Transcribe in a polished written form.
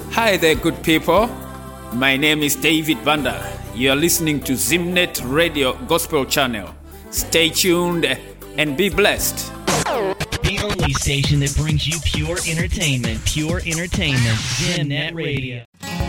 Hi there, good people. My name is David Vanda. You are listening to Zimnet Radio Gospel Channel. Stay tuned and be blessed. The only station that brings you pure entertainment. Pure entertainment. Zimnet Radio.